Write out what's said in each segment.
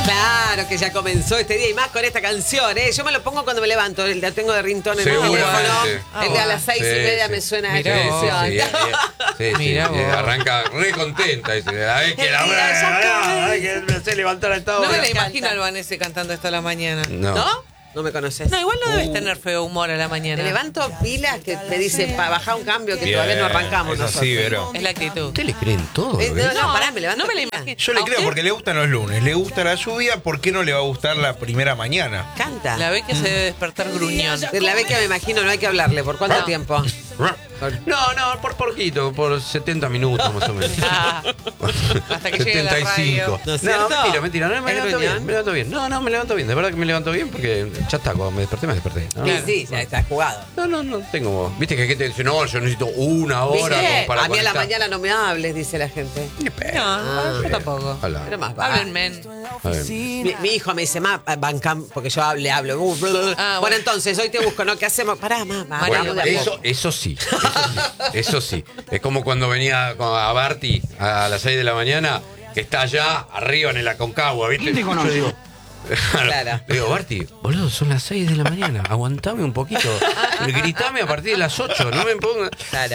Claro que ya comenzó este día y más con esta canción, ¿eh? Yo me lo pongo cuando me levanto, la tengo de ringtone en el teléfono. El de a las 6:30 me suena esa canción. Sí, arranca re contenta. Dice, que se levantar a todo. No me la imagino al Vanessa cantando esto a la mañana. ¿No? No me conoces. No, igual no debes tener feo humor a la mañana. Me levanto pilas que me dicen para bajar un cambio que todavía no arrancamos es así, nosotros. Vero. Es la actitud. ¿Usted le creen todo? No, pará, me levanto. No me la pilas. imagino. Yo le creo porque le gustan los lunes, le gusta la lluvia, ¿por qué no le va a gustar la primera mañana? Canta. La ve que se debe despertar gruñón. La ve que me imagino, no hay que hablarle. ¿Por cuánto tiempo? No, por poquito, por 70 minutos más o menos. Hasta que llegue la radio. 75. ¿No es cierto? Mentira, no, me ¿Es levanto gruñón? bien, me levanto bien. No, me levanto bien, de verdad que me levanto bien porque ya está, cuando me desperté. ¿No? Sí, ya está jugado. No, tengo. Viste que hay gente que dice, no, yo necesito una hora ¿Viste? como para A mí a la conectar. mañana no me hables, dice la gente. No, yo tampoco. Ojalá. Pero más vale. Háblenme. A ver. Mi hijo me dice, bancam, porque yo le hablo. Bueno, bueno. entonces, hoy te busco, ¿no? ¿Qué hacemos? Pará, mamá. Bueno, eso sí. Eso sí. Es como cuando venía a Barty a las 6 de la mañana, que está allá arriba en el Aconcagua, ¿viste? Yo digo, Claro. le digo, Barty, boludo, son las 6 de la mañana, aguantame un poquito. Gritame a partir de las 8, no me pongas. Claro.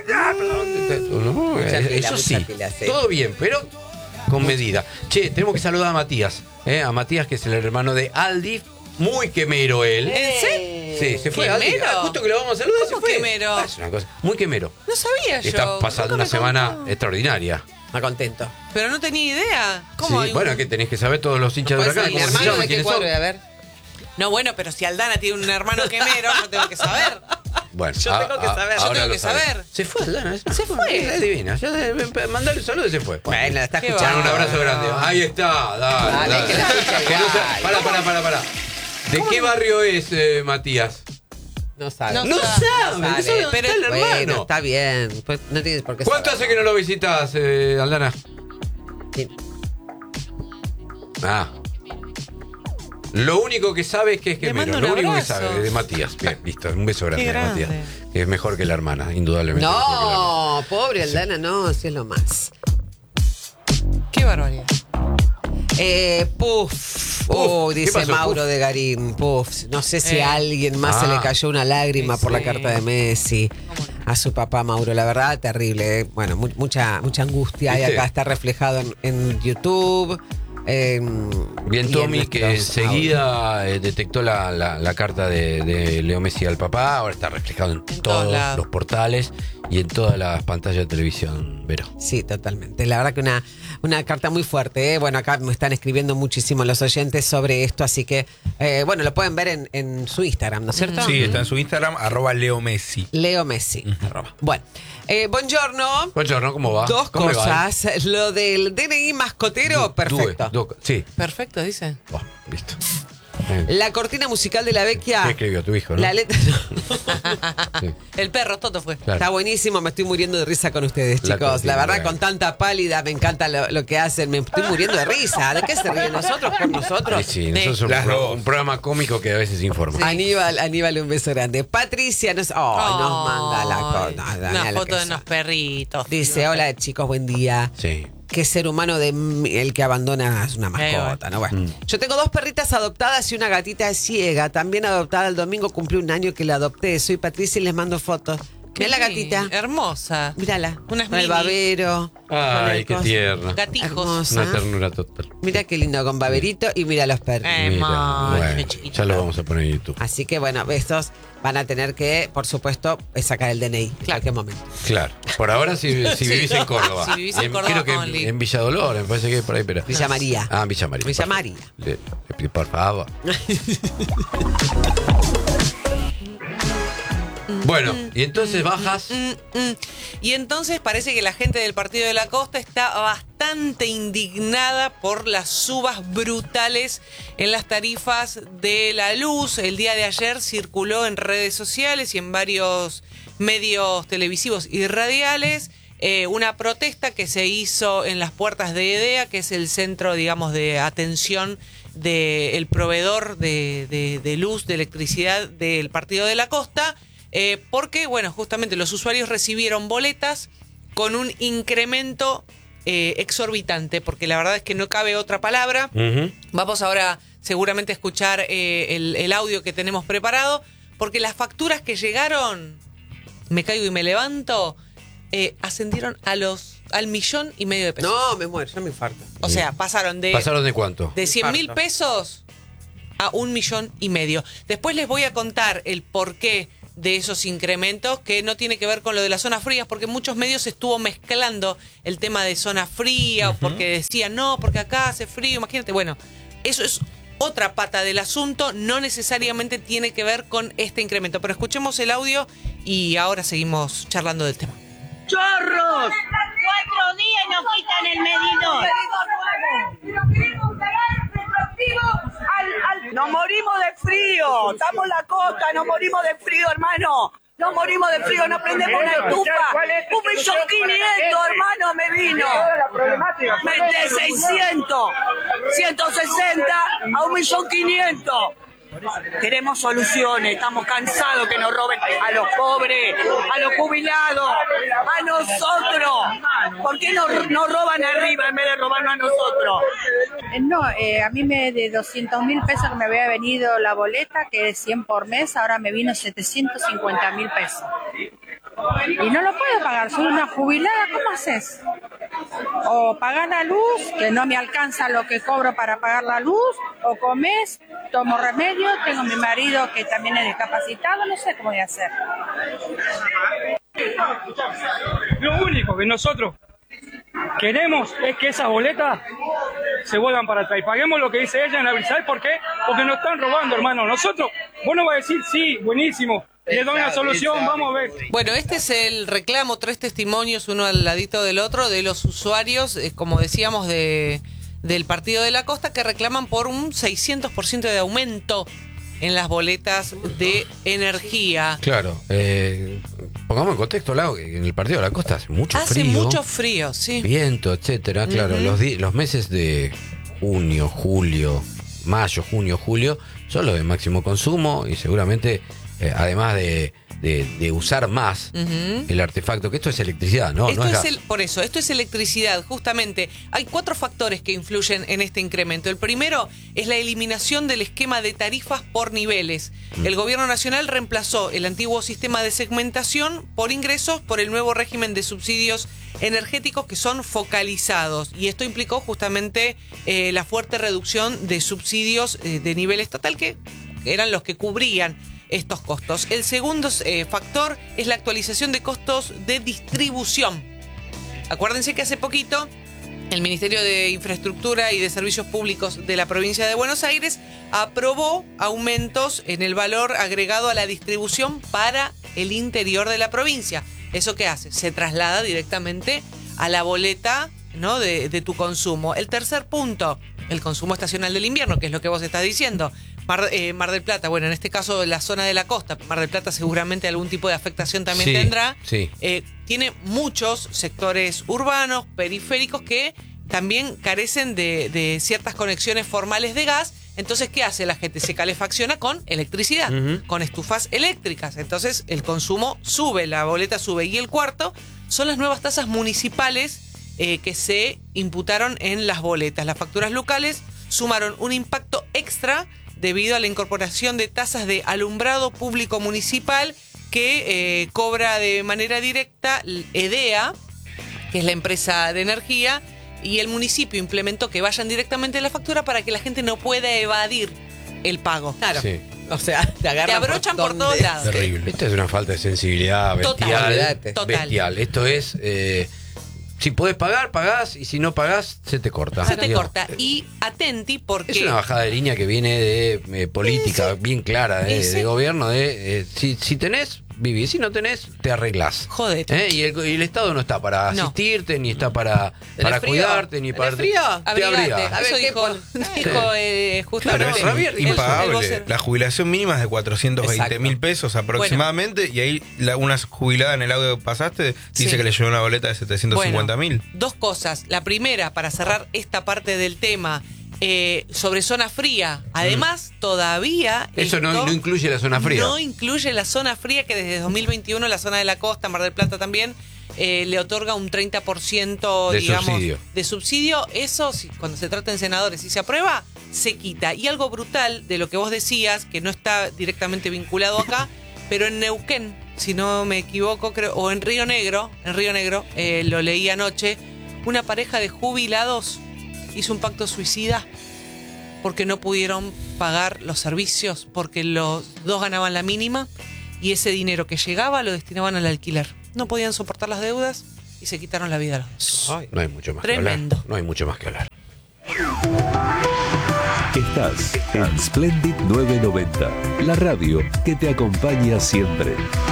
No, eso sí, mucha pila, sí. todo bien, pero con medida. Che, tenemos que saludar a Matías, a Matías, que es el hermano de Aldi, muy quemero él. ¿En serio? Sí, se fue. Aldi. ¿Quemero? Justo que lo vamos a saludar, ¿Cómo se fue. quemero? Es una cosa, muy quemero. No sabía yo. Está pasando Nunca una me semana contó. extraordinaria. Más contento. Pero no tenía idea. ¿Cómo? Sí, hay bueno, un- que tenés que saber todos los hinchas de Pues, Huracán. mi ¿Cómo se hermano llaman? de qué ¿Quiénes son? cuadro? A ver. No, bueno, pero si Aldana tiene un hermano quemero, yo tengo que saber. Bueno, Yo tengo que saber. Yo ahora tengo lo que sabes. saber. Se fue Aldana. Se fue. Es divina. Mandale un saludo y se fue. Bueno, la está Qué escuchando. Un abrazo grande. Ahí está. Dale. que la escucha Que no igual. se- Pará. ¿De qué barrio es Matías? No sabe. No No sabe. No sabe dónde Pero- está el Bueno, hermano. está bien. Pues no tienes por qué ¿Cuánto saber. hace que no lo visitas, Aldana? Sí. Ah. Lo único que sabe es que es Le quemero. mando Lo un único que abrazo. sabe de Matías. Bien, listo. Un beso grande Qué a grande. Matías. Que es mejor que la hermana, indudablemente. mejor que la hermana. No, pobre Aldana, no, sí es lo más. Qué barbaridad. Oh, ¿qué dice pasó, Mauro Puff? de Garín. Puff. No sé si a alguien más se Ah. le cayó una lágrima por la Sí. carta de Messi. A su papá Mauro, la verdad, terrible. Bueno, mucha angustia hay ¿Viste? acá, está reflejado en YouTube. Bien, Tommy, que enseguida detectó la carta de Leo Messi al papá. Ahora está reflejado en todos todos lados. los portales y en todas las pantallas de televisión, Vero. Sí, totalmente. La verdad que una carta muy fuerte, ¿eh? Bueno, acá me están escribiendo muchísimo los oyentes sobre esto, así que, bueno, lo pueden ver en su Instagram, ¿no es cierto? Sí, está en su Instagram, @LeoMessi. Leo Messi. Bueno, buongiorno. Buongiorno, ¿cómo va? Dos ¿Cómo le va? cosas. Lo del DNI mascotero, perfecto. Sí. Perfecto, dice. Oh, listo. La cortina musical de la Vecchia. ¿Qué escribió tu hijo, no? La letra. Sí, El perro, Toto fue. claro. Está buenísimo, me estoy muriendo de risa con ustedes, La chicos. cortina, La verdad, claro. con tanta pálida, me encanta lo que hacen. Me estoy muriendo de risa. ¿De qué se ríen nosotros por nosotros? Sí, nosotros somos Las dos. un programa cómico que a veces informa. Aníbal, un beso grande. Patricia nos manda Una foto de unos perritos. Dice, hola chicos, buen día. Sí. Qué ser humano el que abandona es una mascota, ¿no? Bueno. Yo tengo 2 perritas adoptadas y una gatita ciega, también adoptada. El domingo cumplí un año que la adopté. Soy Patricia y les mando fotos. Mira la gatita. Hermosa. Mírala. Unas Con el mini. babero. Ay, qué tierna. Gatijos. Hermosa. Una ternura total. Mira qué lindo con baberito y mira los perros. Mira, bueno, chiquitito. ya lo vamos a poner en YouTube. Así que bueno, estos van a tener que, por supuesto, sacar el DNI en cualquier momento. Claro. Por ahora, si vivís en Córdoba. Si vivís en Córdoba, creo que only. en Villa Dolor, me parece que es por ahí, pero. Villa María. Ah, Villa María. Villa María. Le pido, por favor. Bueno, y entonces bajas. Y entonces parece que la gente del Partido de la Costa está bastante indignada por las subas brutales en las tarifas de la luz. El día de ayer circuló en redes sociales y en varios medios televisivos y radiales una protesta que se hizo en las puertas de EDEA, que es el centro, digamos, de atención del proveedor de luz, de electricidad del Partido de la Costa. Porque, bueno, justamente los usuarios recibieron boletas con un incremento exorbitante, porque la verdad es que no cabe otra palabra. Vamos ahora seguramente a escuchar el audio que tenemos preparado, porque las facturas que llegaron, me caigo y me levanto, ascendieron al 1,5 millones de pesos. No, me muero, ya me infarto. O sea, pasaron de cuánto? de 100.000 pesos a 1,5 millones. Después les voy a contar el porqué de esos incrementos, que no tiene que ver con lo de las zonas frías, porque muchos medios estuvo mezclando el tema de zona fría, porque decían, no, porque acá hace frío, imagínate. Bueno, eso es otra pata del asunto, no necesariamente tiene que ver con este incremento. Pero escuchemos el audio y ahora seguimos charlando del tema. ¡Chorros! 4 días y nos quitan el medidor. Nos morimos de frío, estamos en la costa, nos morimos de frío, hermano. Nos morimos de frío, no prendemos una estufa. 1.500.000, hermano, me vino. Mete 600, 160 a 1.500.000. Queremos soluciones, estamos cansados que nos roben a los pobres, a los jubilados, a nosotros. ¿Por qué nos roban arriba en vez de robarnos a nosotros? No, a mí de 200.000 pesos que me había venido la boleta, que es 100 por mes, ahora me vino 750.000 pesos. Y no lo puedo pagar, soy una jubilada, ¿cómo haces? O pagar la luz, que no me alcanza lo que cobro para pagar la luz, o comes, tomo remedio, tengo mi marido que también es discapacitado, no sé cómo voy a hacer. Lo único que nosotros queremos es que esas boletas se vuelvan para atrás y paguemos lo que dice ella en la ¿sabes por qué? Porque nos están robando, hermano. Nosotros, vos no vas a decir, sí, buenísimo, le doy una solución, vamos a ver. Bueno, este es el reclamo, 3 testimonios, uno al ladito del otro, de los usuarios, como decíamos, del Partido de la Costa, que reclaman por un 600% de aumento en las boletas de energía. Claro, pongamos en contexto, Lau, que en el Partido de la Costa hace mucho frío. Hace mucho frío, sí. Viento, etcétera. Claro, los meses de junio, julio, mayo, junio, julio, son los de máximo consumo y seguramente, además de usar más el artefacto, que esto es electricidad, ¿no? Esto no es es por eso, esto es electricidad, justamente. Hay 4 factores que influyen en este incremento. El primero es la eliminación del esquema de tarifas por niveles. El gobierno nacional reemplazó el antiguo sistema de segmentación por ingresos por el nuevo régimen de subsidios energéticos que son focalizados. Y esto implicó justamente la fuerte reducción de subsidios de nivel estatal, que eran los que cubrían estos costos. El segundo factor es la actualización de costos de distribución. Acuérdense que hace poquito el Ministerio de Infraestructura y de Servicios Públicos de la provincia de Buenos Aires aprobó aumentos en el valor agregado a la distribución para el interior de la provincia. ¿Eso qué hace? Se traslada directamente a la boleta, ¿no?, de tu consumo. El tercer punto, el consumo estacional del invierno, que es lo que vos estás diciendo. Mar del Plata, bueno, en este caso la zona de la costa, Mar del Plata seguramente algún tipo de afectación también tendrá. Sí. Tiene muchos sectores urbanos, periféricos, que también carecen de ciertas conexiones formales de gas. Entonces, ¿qué hace la gente? Se calefacciona con electricidad, con estufas eléctricas. Entonces, el consumo sube, la boleta sube. Y el cuarto son las nuevas tasas municipales que se imputaron en las boletas. Las facturas locales sumaron un impacto extra debido a la incorporación de tasas de alumbrado público municipal que cobra de manera directa EDEA, que es la empresa de energía, y el municipio implementó que vayan directamente a la factura para que la gente no pueda evadir el pago. Claro. Sí. O sea, te abrochan por donde- todos lados. Terrible. Esta es una falta de sensibilidad bestial. Total. Bestial. Esto es, si podés pagar, pagás, y si no pagás, se te corta. Se te Digo, corta. Y atenti porque... Es una bajada de línea que viene de política bien clara, de gobierno, si tenés, vivís, si no tenés, te arreglás. Jodete. Y el Estado no está para No. asistirte, ni está para ¿Tenés frío? cuidarte, ni para... ¿Tenés frío? Te Abrigate. abrigás. A ver, Eso ¿qué dijo, pon- dijo justamente Claro, Es Javier, el impagable. vocero. La jubilación mínima es de 420.000 pesos aproximadamente. Y ahí una jubilada en el audio que pasaste dice Sí. que le llegó una boleta de 750.000. Dos cosas. La primera, para cerrar esta parte del tema, sobre zona fría. Además, todavía... Eso no esto incluye la zona fría. No incluye la zona fría, que desde 2021 la zona de la costa, Mar del Plata también, le otorga un 30%, de digamos, subsidio. de subsidio. Eso, cuando se trata en senadores y se aprueba, se quita. Y algo brutal de lo que vos decías, que no está directamente vinculado acá, pero en Neuquén, si no me equivoco, creo, o en Río Negro, lo leí anoche, una pareja de jubilados hizo un pacto suicida porque no pudieron pagar los servicios, porque los dos ganaban la mínima y ese dinero que llegaba lo destinaban al alquiler. No podían soportar las deudas y se quitaron la vida los dos. Ay, no hay mucho más Tremendo. que hablar. No hay mucho más que hablar. Estás en Splendid 990, la radio que te acompaña siempre.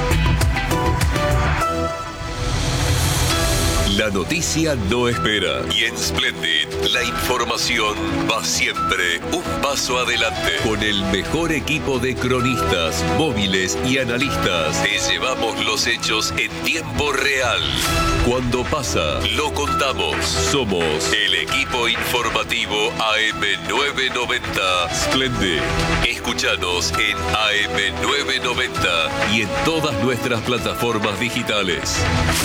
La noticia no espera y en Splendid la información va siempre un paso adelante. Con el mejor equipo de cronistas, móviles y analistas, te llevamos los hechos en tiempo real. Cuando pasa, lo contamos. Somos el equipo informativo AM990 Splendid. Escúchanos en AM990 y en todas nuestras plataformas digitales.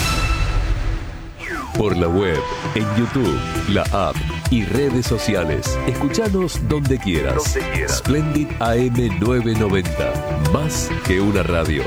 Por la web, en YouTube, la app y redes sociales. Escúchanos donde quieras. Splendid AM990. Más que una radio.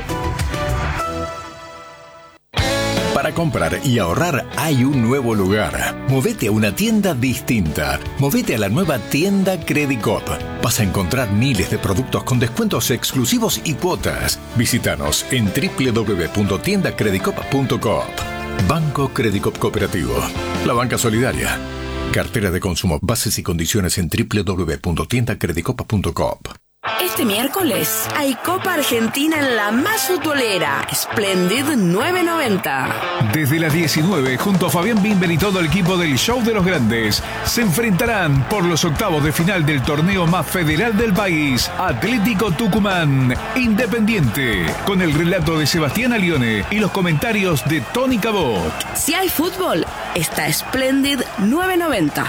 Para comprar y ahorrar hay un nuevo lugar. Movete a una tienda distinta. Movete a la nueva tienda Credicop. Vas a encontrar miles de productos con descuentos exclusivos y cuotas. Visítanos en www.tiendacredicop.coop. Banco Credicop Cooperativo. La banca solidaria. Cartera de consumo. Bases y condiciones en www.tiendacredicop.coop. Este miércoles hay Copa Argentina en la más futbolera, Splendid 990. Desde las 19, junto a Fabián Bimber y todo el equipo del Show de los Grandes, se enfrentarán por los octavos de final del torneo más federal del país, Atlético Tucumán, Independiente, con el relato de Sebastián Alione y los comentarios de Tony Cabot. Si hay fútbol, está Splendid 990.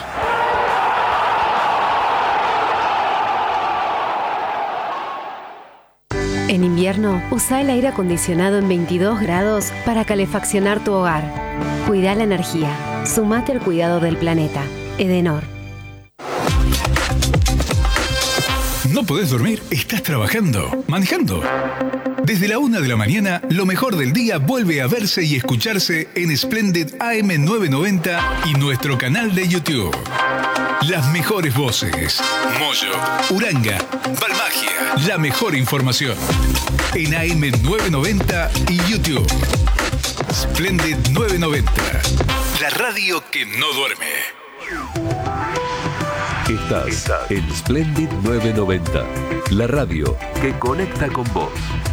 En invierno, usa el aire acondicionado en 22 grados para calefaccionar tu hogar. Cuida la energía. Sumate al cuidado del planeta. Edenor. ¿No podés dormir? ¿Estás trabajando? ¿Manejando? Desde la 1 de la mañana, lo mejor del día vuelve a verse y escucharse en Splendid AM990 y nuestro canal de YouTube. Las mejores voces. Moyo, Uranga, Balmagia. La mejor información. En AM990 y YouTube. Splendid 990. La radio que no duerme. Estás en Splendid 990, la radio que conecta con vos.